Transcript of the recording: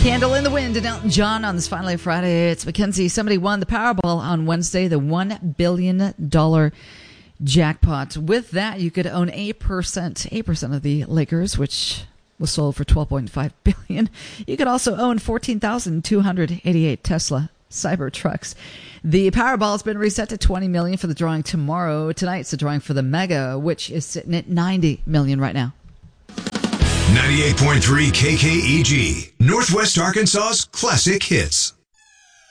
Candle in the Wind and Elton John on this Finally Friday. It's Mackenzie. Somebody won the Powerball on Wednesday, the $1 billion jackpot. With that, you could own 8% of the Lakers, which was sold for $12.5 billion. You could also own 14,288 Tesla Cybertrucks. The Powerball has been reset to $20 million for the drawing tomorrow. Tonight's the drawing for the Mega, which is sitting at $90 million right now. 98.3 KKEG, Northwest Arkansas's classic hits.